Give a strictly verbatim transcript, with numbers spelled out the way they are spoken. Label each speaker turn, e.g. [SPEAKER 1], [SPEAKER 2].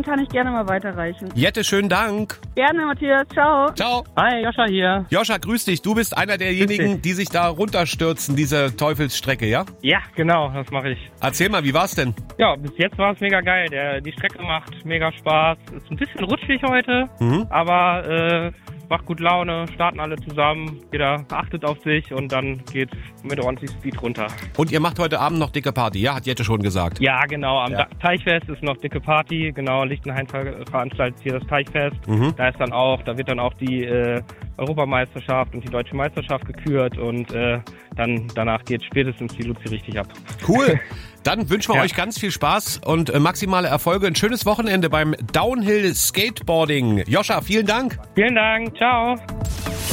[SPEAKER 1] den kann ich gerne mal weiterreichen.
[SPEAKER 2] Jette, schönen Dank.
[SPEAKER 1] Gerne, Matthias. Ciao.
[SPEAKER 2] Ciao.
[SPEAKER 3] Hi, Joscha hier.
[SPEAKER 2] Joscha, grüß dich. Du bist einer derjenigen, die sich da runterstürzen, diese Teufelsstrecke, ja?
[SPEAKER 3] Ja, genau, das mache ich.
[SPEAKER 2] Erzähl mal, wie war's denn?
[SPEAKER 3] Ja, bis jetzt war es mega geil. Der, die Strecke macht mega Spaß. Ist ein bisschen rutschig heute,
[SPEAKER 2] Mhm.
[SPEAKER 3] aber äh, macht gut Laune. Starten alle zusammen. Jeder achtet auf sich und dann geht's mit ordentlich Speed runter.
[SPEAKER 2] Und ihr macht heute Abend noch dicke Party, ja? Hat Jette schon gesagt.
[SPEAKER 3] Ja, genau. Am
[SPEAKER 2] Ja.
[SPEAKER 3] Teichfest ist noch dicke Party. Genau, Lichtenhain ver veranstaltet hier das Teichfest.
[SPEAKER 2] Mhm.
[SPEAKER 3] Da ist dann auch, da wird dann auch die äh, Europameisterschaft und die Deutsche Meisterschaft gekürt und äh, dann danach geht spätestens die Luzi richtig ab.
[SPEAKER 2] Cool. Dann wünschen wir
[SPEAKER 3] Ja.
[SPEAKER 2] euch ganz viel Spaß und äh, maximale Erfolge. Ein schönes Wochenende beim Downhill Skateboarding. Joscha, vielen Dank.
[SPEAKER 3] Vielen Dank. Ciao.